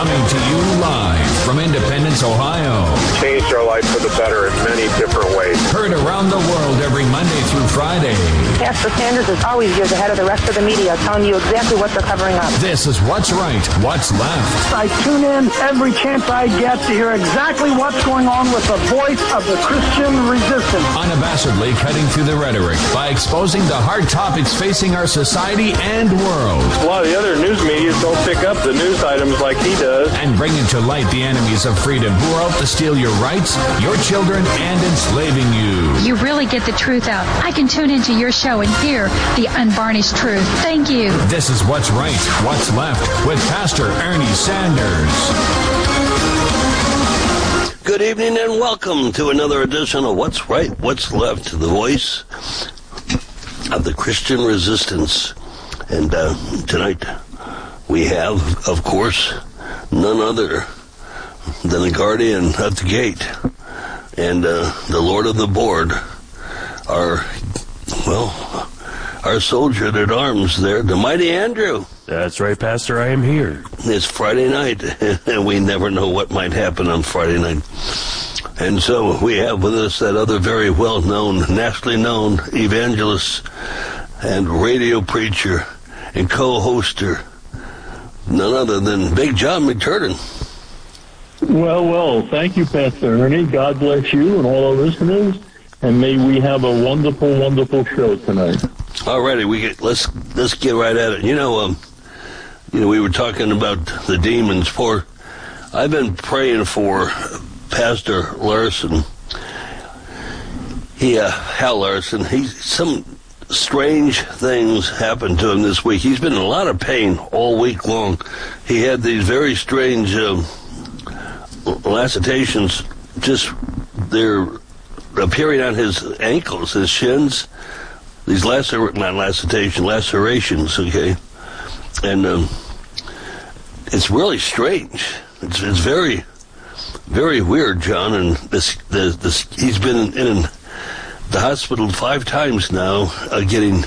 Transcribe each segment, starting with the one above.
Coming to you live from Independence, Ohio. Changed our life for the better in many different ways. Heard around the world every Monday through Friday. Pastor Sanders is always years ahead of the rest of the media, telling you exactly what they're covering up. This is What's Right, What's Left. I tune in every chance I get to hear exactly what's going on with the voice of the Christian resistance. Unabashedly cutting through the rhetoric by exposing the hard topics facing our society and world. A lot of the other news media don't pick up the news items like he does. And bringing to light the enemies of freedom who are out to steal your rights, your children, and enslaving you. You really get the truth out. I can tune into your show and hear the unvarnished truth. Thank you. This is What's Right, What's Left with Pastor Ernie Sanders. Good evening and welcome to another edition of What's Right, What's Left, the voice of the Christian resistance. And tonight we have, of course, none other than the guardian at the gate and the Lord of the board, our soldier at arms there, the mighty Andrew. That's right, Pastor, I am here. It's Friday night, and we never know what might happen on Friday night. And so we have with us that other very well-known, nationally known evangelist and radio preacher and co-hoster, none other than Big John McTurnan. Well, thank you, Pastor Ernie. God bless you and all our listeners, and may we have a wonderful, wonderful show tonight. Alrighty, let's get right at it. You know, we were talking about the demons. I've been praying for Pastor Larson. Hal Larson. Some strange things happened to him this week. He's been in a lot of pain all week long. He had these very strange lacerations. They're appearing on his ankles, his shins. These lacerations, okay? And it's really strange. It's very, very weird, John. And he's been in the hospital 5 times now, getting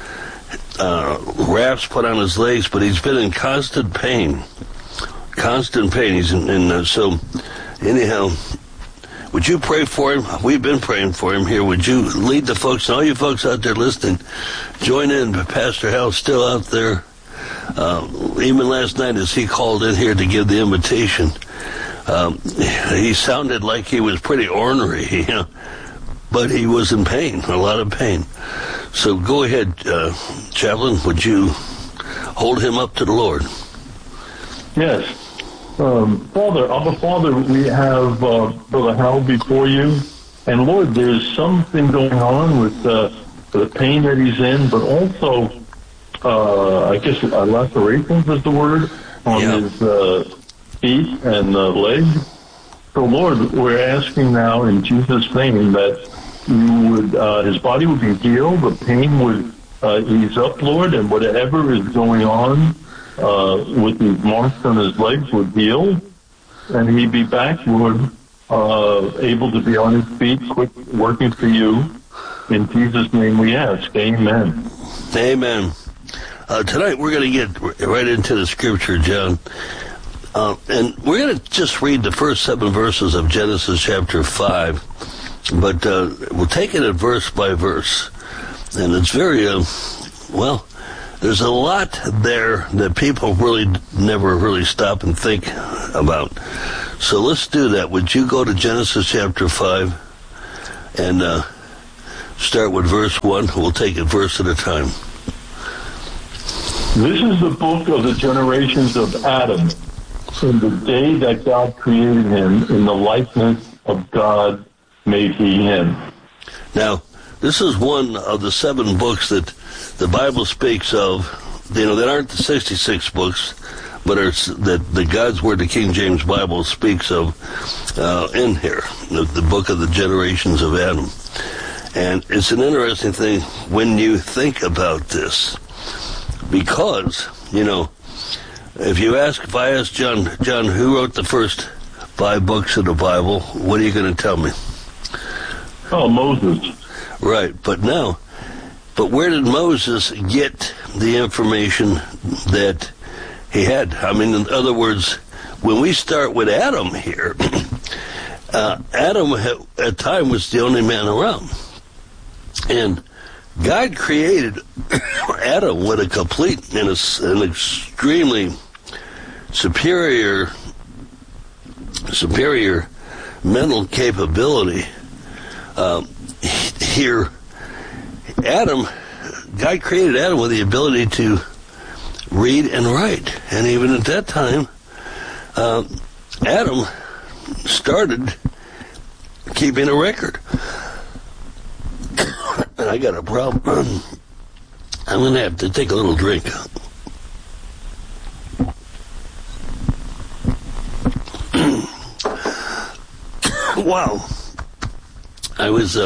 wraps put on his legs, but he's been in constant pain. He's so anyhow, would you pray for him? We've been praying for him here. Would you lead the folks, and all you folks out there listening, join in. Pastor Hal's still out there. Even last night as he called in here to give the invitation, he sounded like he was pretty ornery, but he was in pain, a lot of pain. So go ahead, Chaplain, would you hold him up to the Lord? Yes. Father, we have Brother Hal before you. And Lord, there's something going on with the pain that he's in, but also, I guess, lacerations is the word, on his feet and legs. So Lord, we're asking now in Jesus' name that you would, his body would be healed, the pain would ease up, Lord, and whatever is going on with these marks on his legs would heal, and he'd be back, Lord, able to be on his feet, quick working for you. In Jesus' name we ask. Amen. Amen. Tonight we're going to get right into the scripture, John. And we're going to just read the first 7 verses of Genesis chapter 5. But we'll take it at verse by verse. And it's very, there's a lot there that people really never really stop and think about. So let's do that. Would you go to Genesis chapter 5 and start with verse 1? We'll take it verse at a time. This is the book of the generations of Adam. In the day that God created him, in the likeness of God made he him. Now, this is one of the 7 books that the Bible speaks of, that aren't the 66 books, but are that God's Word, the King James Bible, speaks of in here, the book of the generations of Adam. And it's an interesting thing when you think about this, because, if I ask John, who wrote the first 5 books of the Bible, what are you going to tell me? Oh, Moses. Right, but where did Moses get the information that he had? I mean, in other words, when we start with Adam here, Adam at time was the only man around. And God created Adam with a complete and an extremely superior mental capability. Here, God created Adam with the ability to read and write. And even at that time, Adam started keeping a record. And I got a problem. I'm going to have to take a little drink. Wow. I was,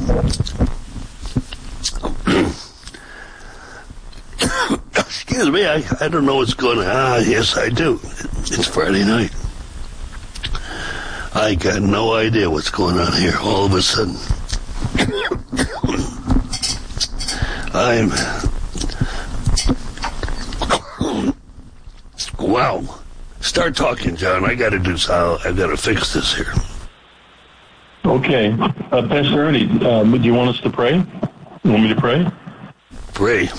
excuse me, I don't know what's going on. Yes, I do. It's Friday night. I got no idea what's going on here all of a sudden. Wow. Start talking, John. I got to fix this here. Okay. Pastor Ernie, do you want us to pray? You want me to pray? Pray.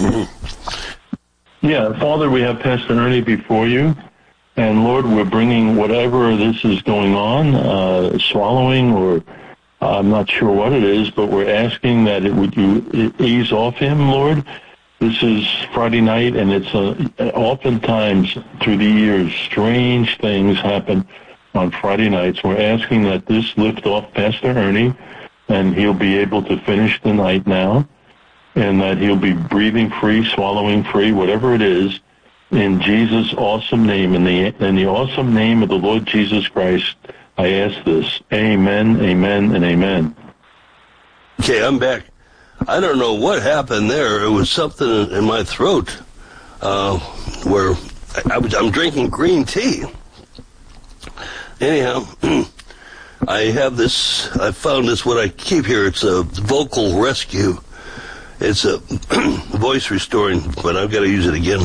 Yeah, Father, we have Pastor Ernie before you. And Lord, we're bringing whatever this is going on, swallowing or I'm not sure what it is, but we're asking that you ease off him, Lord. This is Friday night, and it's oftentimes through the years, strange things happen on Friday nights. We're asking that this lift off Pastor Ernie, and he'll be able to finish the night now, and that he'll be breathing free, swallowing free, whatever it is, in Jesus' awesome name, in the awesome name of the Lord Jesus Christ, I ask this. Amen, amen, and amen. Okay, I'm back. I don't know what happened there. It was something in my throat where I'm drinking green tea. Anyhow, I found this, what I keep here. It's a Vocal Rescue. It's a voice restoring, but I've got to use it again.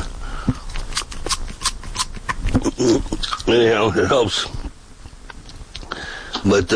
Anyhow, it helps. But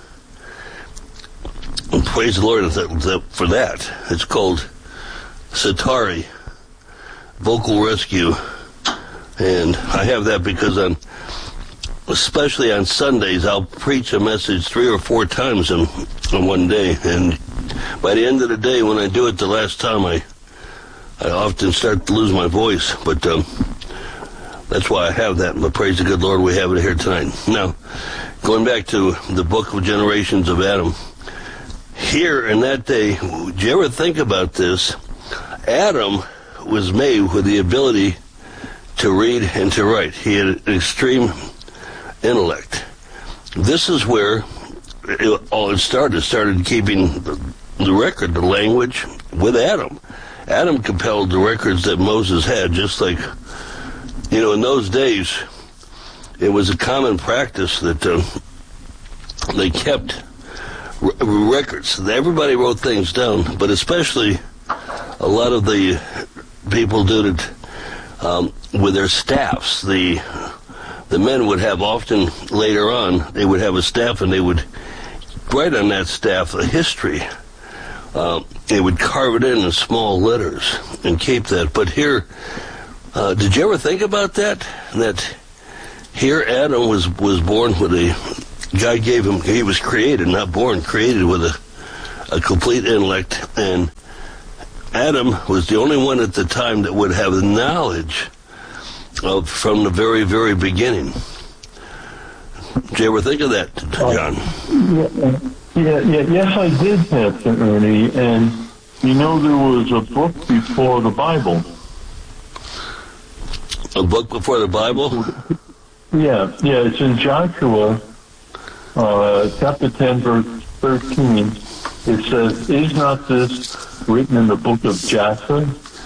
praise the Lord for that. It's called Satari Vocal Rescue. And I have that because especially on Sundays, I'll preach a message 3 or 4 times in one day. And by the end of the day, when I do it the last time, I often start to lose my voice. But that's why I have that. But praise the good Lord, we have it here tonight. Now, going back to the book of Generations of Adam. Here in that day, did you ever think about this? Adam was made with the ability to read and to write. He had an extreme intellect. This is where it started. It started keeping the record, the language, with Adam. Adam compiled the records that Moses had, just like, in those days, it was a common practice that they kept records. Everybody wrote things down, but especially a lot of the people did it with their staffs. The men would have often later on, they would have a staff and they would write on that staff a history. They would carve it in small letters and keep that. But here, did you ever think about that? That here Adam was born with God gave him, he was created, not born, created with a complete intellect. And Adam was the only one at the time that would have the knowledge from the very, very beginning. Did you ever think of that, John? Yes, I did, Pastor Ernie. And there was a book before the Bible. A book before the Bible? Yeah, it's in Joshua, chapter 10, verse 13. It says, "Is not this written in the book of Jasher?"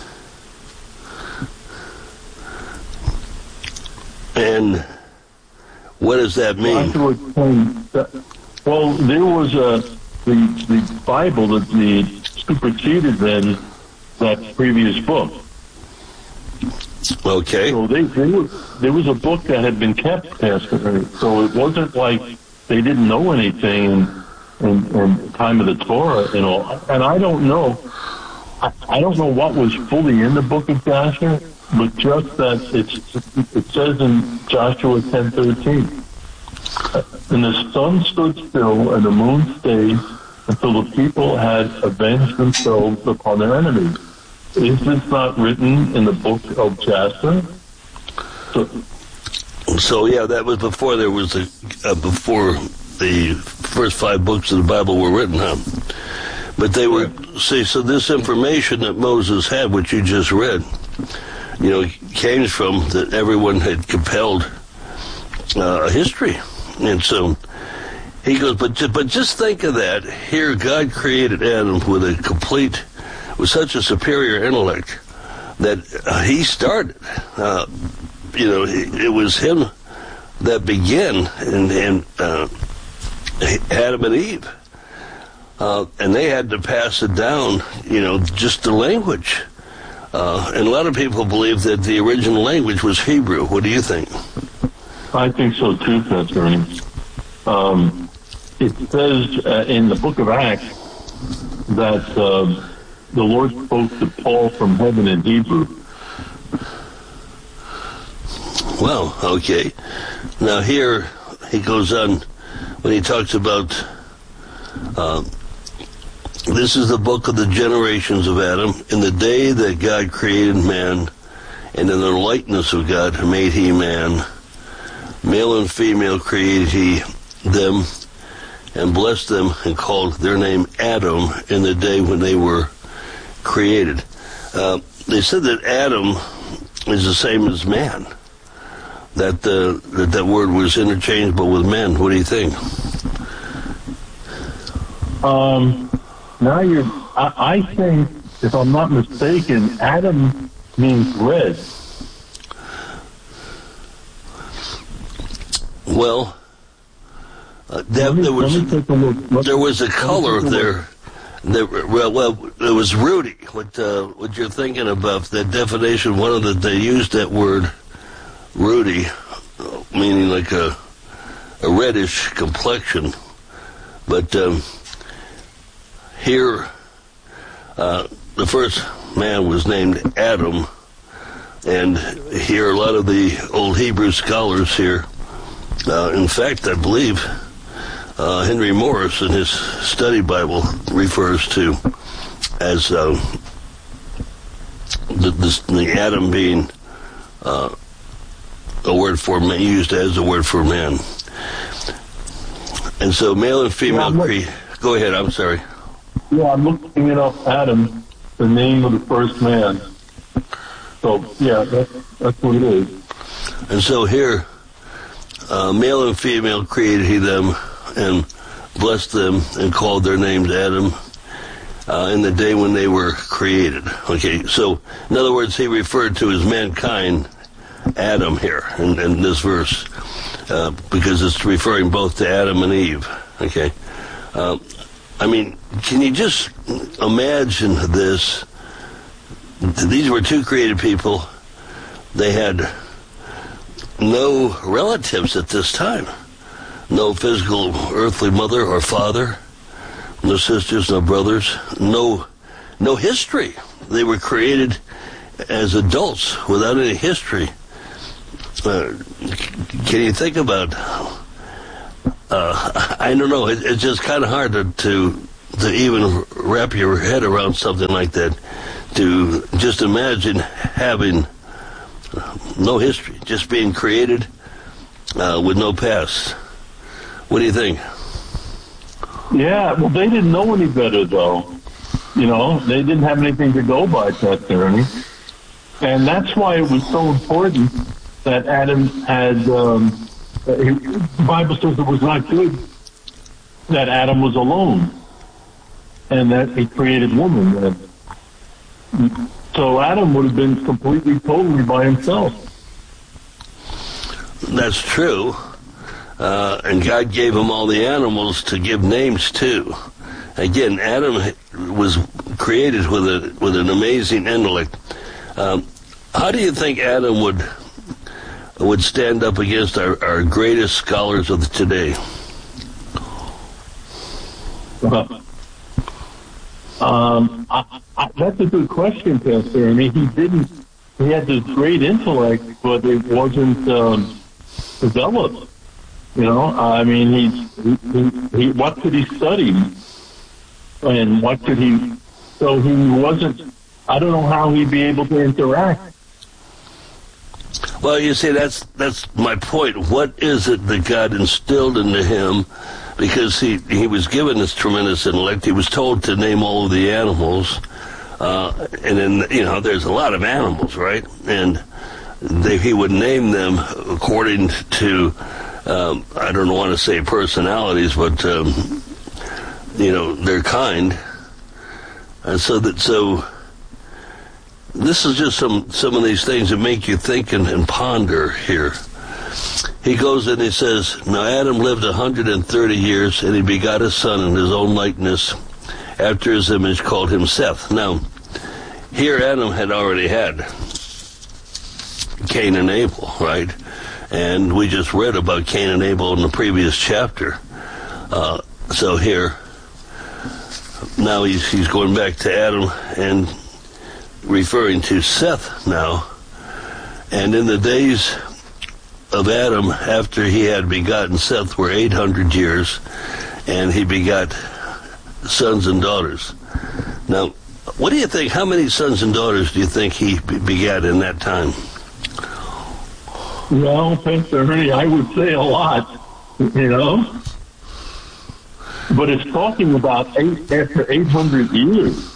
And what does that mean? Well, there was the Bible that superseded then that previous book. Okay. So there was a book that had been kept, Pastor Ernie. So it wasn't like they didn't know anything in time of the Torah and all. And I don't know. I don't know what was fully in the book of Joshua, but just that it says in Joshua 10:13, and the sun stood still and the moon stayed until the people had avenged themselves upon their enemies. Is this not written in the book of Joshua? So yeah, that was before there was before the first 5 books of the Bible were written, huh? But they were, so this information that Moses had, which you just read, came from that everyone had compelled history. And so he goes, but just think of that. Here, God created Adam with such a superior intellect that he started. It was him that began and Adam and Eve. And they had to pass it down, just the language. And a lot of people believe that the original language was Hebrew. What do you think? I think so too, Pastor Ernie. It says in the book of Acts that the Lord spoke to Paul from heaven in Hebrew. Well, okay. Now here he goes on when he talks about this is the book of the generations of Adam. In the day that God created man, and in the likeness of God made he man. Male and female created he them, and blessed them, and called their name Adam in the day when they were created. They said that Adam is the same as man. That word was interchangeable with men. What do you think? I think, if I'm not mistaken, Adam means red. Well, there was a color there. Well, it was ruddy. What you're thinking about, that definition, they used that word ruddy, meaning like a reddish complexion. But here, the first man was named Adam, and here a lot of the old Hebrew scholars here, in fact, I believe Henry Morris in his study Bible refers to as the Adam being a word for man, used as a word for man. And so male and female go ahead, I'm sorry. Yeah, I'm looking it up, Adam, the name of the first man. So, yeah, that's what it is. And so here, male and female created he them, and blessed them, and called their names Adam, in the day when they were created. Okay, so, in other words, he referred to as mankind, Adam here, in this verse, because it's referring both to Adam and Eve. Okay? Can you just imagine this? These were two created people. They had no relatives at this time. No physical earthly mother or father. No sisters, no brothers. No history. They were created as adults without any history. Can you think about? I don't know. It's just kind of hard to even wrap your head around something like that. To just imagine having no history, just being created with no past. What do you think? Yeah, well, they didn't know any better, though. They didn't have anything to go by, Pastor Ernie. And that's why it was so important that Adam had, the Bible says it was not good that Adam was alone and that he created woman. So Adam would have been completely, totally by himself. That's true. And God gave him all the animals to give names to. Again, Adam was created with an amazing intellect. How do you think Adam would stand up against our greatest scholars of today? That's a good question, Pastor. I mean, he had this great intellect, but it wasn't developed. I mean, he what could he study? And what could he, so he wasn't, I don't know how he'd be able to interact. Well, you see, that's my point. What is it that God instilled into him? Because he was given this tremendous intellect. He was told to name all of the animals. And then, there's a lot of animals, right? And he would name them according to, I don't want to say personalities, but, their kind. And so this is just some of these things that make you think and ponder here. He goes and he says, now Adam lived 130 years, and he begot a son in his own likeness, after his image, called him Seth. Now, here Adam had already had Cain and Abel, right? And we just read about Cain and Abel in the previous chapter. So here, now he's going back to Adam and referring to Seth now. And in the days of Adam, after he had begotten Seth, were 800 years, and he begot sons and daughters. Now, what do you think? How many sons and daughters do you think he begat in that time? Well, Pastor Ernie, I would say a lot, But it's talking about after 800 years.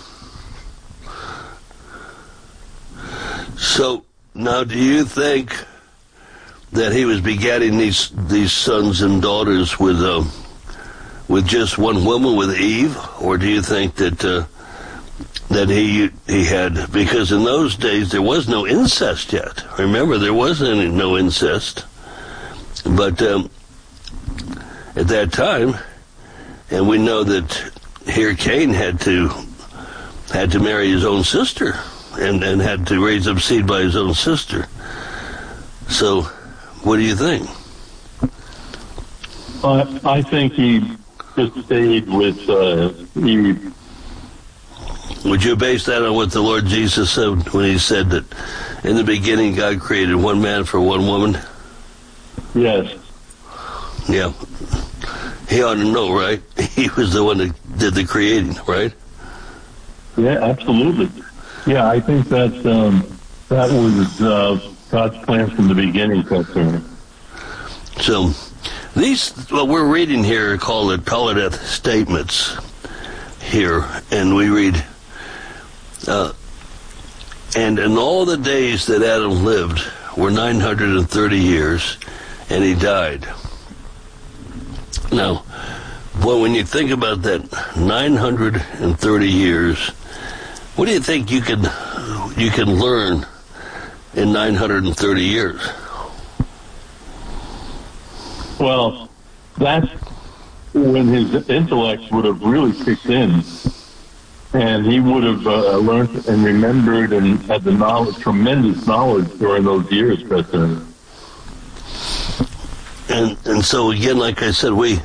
So, now do you think that he was begetting these sons and daughters with just one woman, with Eve? Or do you think that he had, because in those days there was no incest yet. Remember, there wasn't no incest. But at that time, and we know that here Cain had to marry his own sister and had to raise up seed by his own sister. So, what do you think? I think he just stayed with Eve. Would you base that on what the Lord Jesus said when he said that in the beginning God created one man for one woman? Yes. Yeah. He ought to know, right? He was the one that did the creating, right? Yeah, absolutely. Yeah, I think that was God's plan from the beginning, Pastor. So, these, what we're reading here, are called the Toledeth statements here, and we read, and in all the days that Adam lived were 930 years, and he died. Now, boy, when you think about that 930 years, what do you think you can learn in 930 years? Well, that's when his intellect would have really kicked in, and he would have learned and remembered and had the knowledge, tremendous knowledge during those years, President. And so again, like I said, you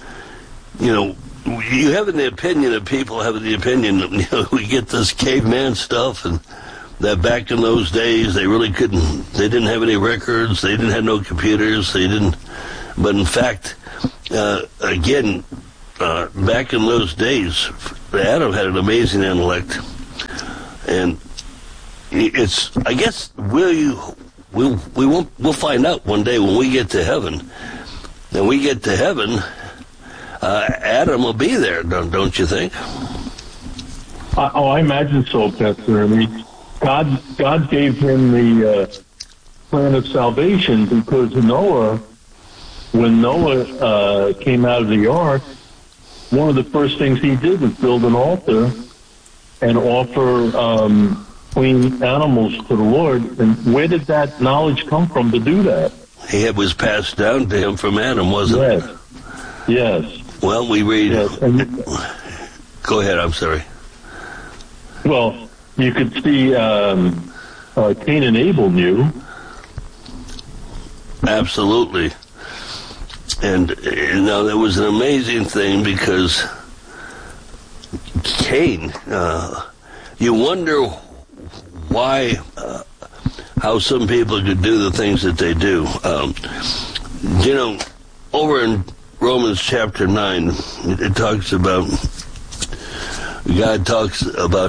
have the opinion of people having the opinion that, we get this caveman stuff, and that back in those days they didn't have any records, they didn't have no computers, but in fact, again, back in those days, Adam had an amazing intellect, and I guess we'll find out one day when we get to heaven. And we get to heaven, Adam will be there, don't you think? I imagine so, Pastor. I mean, God gave him the plan of salvation, because when Noah came out of the ark, one of the first things he did was build an altar and offer clean animals to the Lord. And where did that knowledge come from to do that? It was passed down to him from Adam, wasn't it? Yes. Well, we read... Yes. Go ahead, I'm sorry. Well, you could see Cain and Abel knew. Absolutely. And now that was an amazing thing because Cain, you wonder why, how some people could do the things that they do. Over in Romans chapter 9, it talks about, God talks about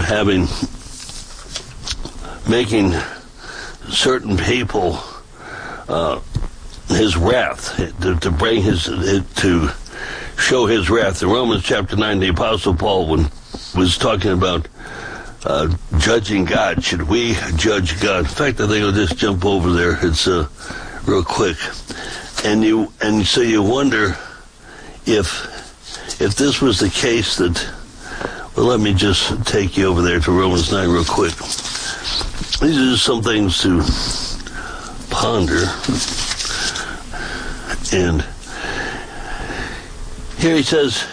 making certain people his wrath, to bring to show his wrath. In Romans chapter 9, the Apostle Paul was talking about judging God. Should we judge God? In fact, I think I'll just jump over there. It's real quick. And so you wonder if this was the case that, well, let me just take you over there to Romans 9 real quick. These are just some things to ponder. And here he says,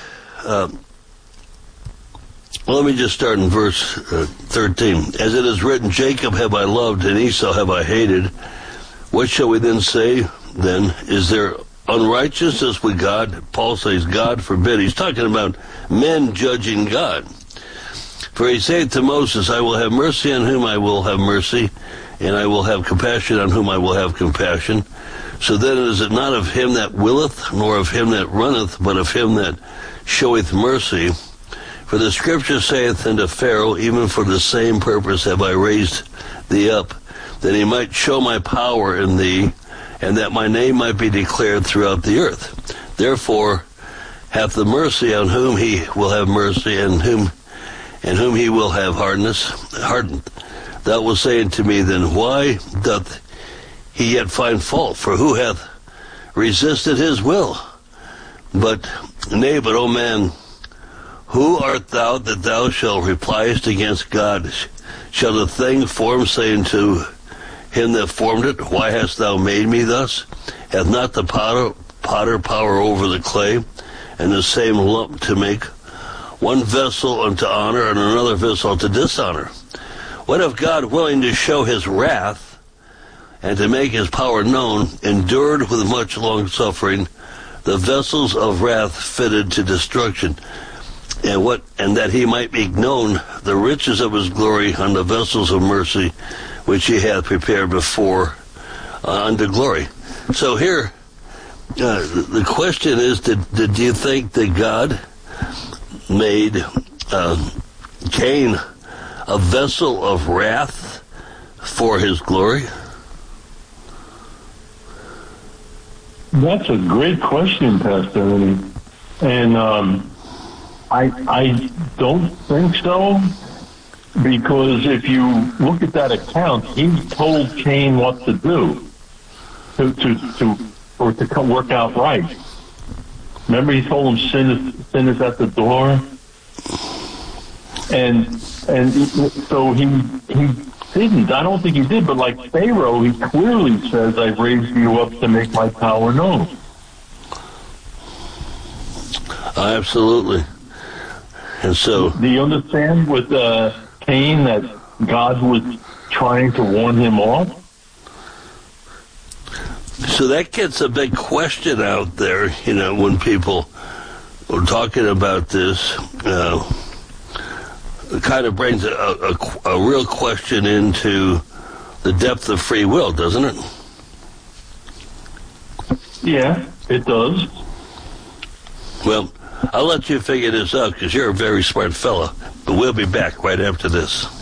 let me just start in verse 13. As it is written, Jacob have I loved, and Esau have I hated. What shall we then say, then? Is there unrighteousness with God? Paul says, God forbid. He's talking about men judging God. For he saith to Moses, I will have mercy on whom I will have mercy, and I will have compassion on whom I will have compassion. So then is it not of him that willeth, nor of him that runneth, but of him that showeth mercy? For the scripture saith unto Pharaoh, even for the same purpose have I raised thee up, that he might show my power in thee, and that my name might be declared throughout the earth. Therefore hath the mercy on whom he will have mercy, and whom he will have hardened. Thou wilt say unto me, then why doth he yet find fault? For who hath resisted his will? But, O man, who art thou that thou shalt repliest against God? Shall the thing formed say unto him that formed it, why hast thou made me thus? Hath not the potter power over the clay, and the same lump to make one vessel unto honor and another vessel to dishonor? What if God, willing to show his wrath and to make his power known, endured with much long suffering the vessels of wrath fitted to destruction, and that he might make known the riches of his glory on the vessels of mercy which he hath prepared before unto glory? So here, the question is, did you think that God made Cain a vessel of wrath for his glory? That's a great question, Pastor. And I don't think so, because if you look at that account, he told Cain what to do to work out right. Remember, he told him sin is at the door, and so he didn't. I don't think he did, but like Pharaoh, he clearly says, "I've raised you up to make my power known." Absolutely. And so, do you understand with Cain that God was trying to warn him off? So that gets a big question out there, when people are talking about this. It kind of brings a real question into the depth of free will, doesn't it? Yeah, it does. Well, I'll let you figure this out because you're a very smart fella. But we'll be back right after this.